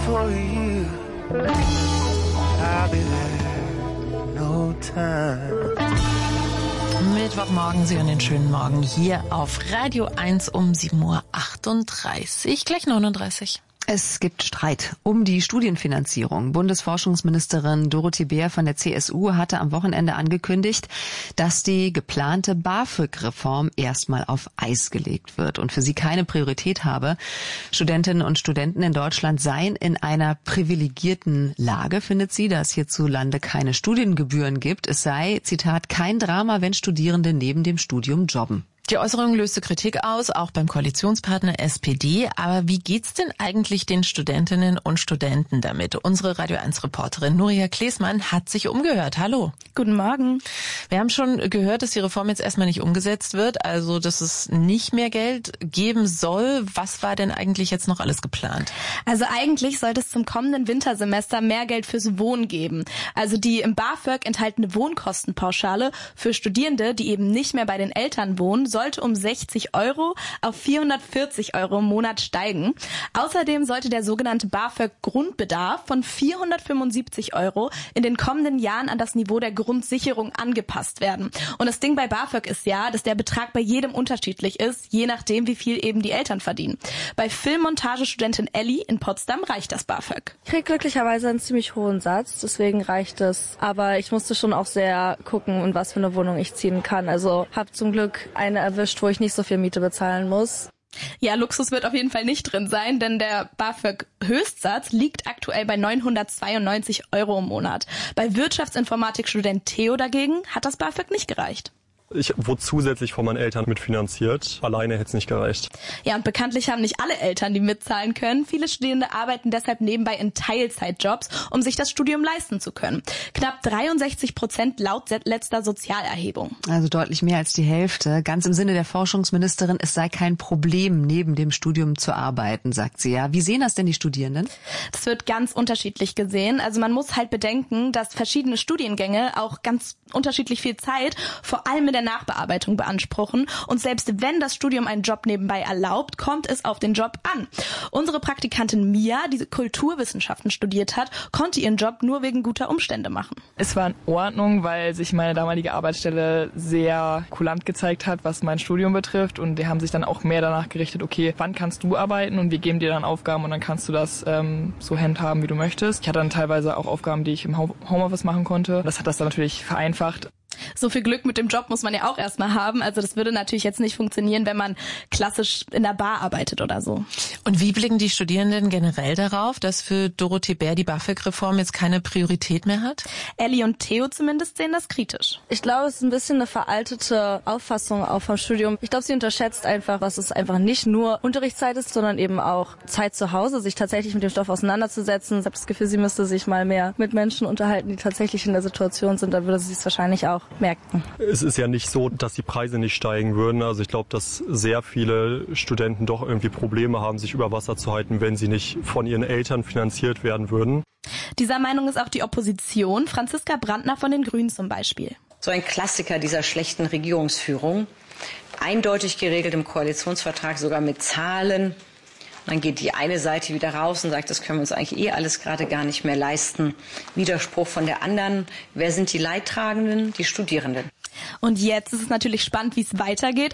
for you. I'll be there in no time. Mittwochmorgen, Sie hören den schönen Morgen hier auf Radio 1 um 7:38 Uhr, gleich 39. Es gibt Streit um die Studienfinanzierung. Bundesforschungsministerin Dorothee Bär von der CSU hatte am Wochenende angekündigt, dass die geplante BAföG-Reform erstmal auf Eis gelegt wird und für sie keine Priorität habe. Studentinnen und Studenten in Deutschland seien in einer privilegierten Lage, findet sie, da es hierzulande keine Studiengebühren gibt. Es sei, Zitat, kein Drama, wenn Studierende neben dem Studium jobben. Die Äußerung löste Kritik aus, auch beim Koalitionspartner SPD. Aber wie geht's denn eigentlich den Studentinnen und Studenten damit? Unsere Radio 1-Reporterin Nuria Klesmann hat sich umgehört. Hallo. Guten Morgen. Wir haben schon gehört, dass die Reform jetzt erstmal nicht umgesetzt wird, also dass es nicht mehr Geld geben soll. Was war denn eigentlich jetzt noch alles geplant? Also eigentlich sollte es zum kommenden Wintersemester mehr Geld fürs Wohnen geben. Also die im BAföG enthaltene Wohnkostenpauschale für Studierende, die eben nicht mehr bei den Eltern wohnen, sollte um 60 € auf 440 € im Monat steigen. Außerdem sollte der sogenannte BAföG-Grundbedarf von 475 € in den kommenden Jahren an das Niveau der Grundsicherung angepasst werden. Und das Ding bei BAföG ist ja, dass der Betrag bei jedem unterschiedlich ist, je nachdem, wie viel eben die Eltern verdienen. Bei Filmmontagestudentin Elli in Potsdam reicht das BAföG. Ich kriege glücklicherweise einen ziemlich hohen Satz, deswegen reicht es. Aber ich musste schon auch sehr gucken, in was für eine Wohnung ich ziehen kann. Also habe zum Glück eine erwischt, wo ich nicht so viel Miete bezahlen muss. Ja, Luxus wird auf jeden Fall nicht drin sein, denn der BAföG-Höchstsatz liegt aktuell bei 992 € im Monat. Bei Wirtschaftsinformatikstudent Theo dagegen hat das BAföG nicht gereicht. Ich wurde zusätzlich von meinen Eltern mitfinanziert. Alleine hätte es nicht gereicht. Ja, und bekanntlich haben nicht alle Eltern, die mitzahlen können. Viele Studierende arbeiten deshalb nebenbei in Teilzeitjobs, um sich das Studium leisten zu können. Knapp 63% laut letzter Sozialerhebung. Also deutlich mehr als die Hälfte. Ganz im Sinne der Forschungsministerin, es sei kein Problem, neben dem Studium zu arbeiten, sagt sie ja. Wie sehen das denn die Studierenden? Das wird ganz unterschiedlich gesehen. Also man muss halt bedenken, dass verschiedene Studiengänge auch ganz unterschiedlich viel Zeit, vor allem in der Nachbearbeitung, beanspruchen. Und selbst wenn das Studium einen Job nebenbei erlaubt, kommt es auf den Job an. Unsere Praktikantin Mia, die Kulturwissenschaften studiert hat, konnte ihren Job nur wegen guter Umstände machen. Es war in Ordnung, weil sich meine damalige Arbeitsstelle sehr kulant gezeigt hat, was mein Studium betrifft. Und die haben sich dann auch mehr danach gerichtet, okay, wann kannst du arbeiten? Und wir geben dir dann Aufgaben und dann kannst du das so handhaben, wie du möchtest. Ich hatte dann teilweise auch Aufgaben, die ich im Homeoffice machen konnte. Das hat das dann natürlich vereinfacht. So viel Glück mit dem Job muss man ja auch erstmal haben. Also das würde natürlich jetzt nicht funktionieren, wenn man klassisch in der Bar arbeitet oder so. Und wie blicken die Studierenden generell darauf, dass für Dorothee Bär die BAföG-Reform jetzt keine Priorität mehr hat? Elli und Theo zumindest sehen das kritisch. Ich glaube, es ist ein bisschen eine veraltete Auffassung auch vom Studium. Ich glaube, sie unterschätzt einfach, dass es einfach nicht nur Unterrichtszeit ist, sondern eben auch Zeit zu Hause, sich tatsächlich mit dem Stoff auseinanderzusetzen. Ich habe das Gefühl, sie müsste sich mal mehr mit Menschen unterhalten, die tatsächlich in der Situation sind. Da würde sie es wahrscheinlich auch merken. Es ist ja nicht so, dass die Preise nicht steigen würden. Also ich glaube, dass sehr viele Studenten doch irgendwie Probleme haben, sich über Wasser zu halten, wenn sie nicht von ihren Eltern finanziert werden würden. Dieser Meinung ist auch die Opposition. Franziska Brandner von den Grünen zum Beispiel. So ein Klassiker dieser schlechten Regierungsführung. Eindeutig geregelt im Koalitionsvertrag, sogar mit Zahlen. Dann geht die eine Seite wieder raus und sagt, das können wir uns eigentlich alles gerade gar nicht mehr leisten. Widerspruch von der anderen. Wer sind die Leidtragenden? Die Studierenden. Und jetzt ist es natürlich spannend, wie es weitergeht.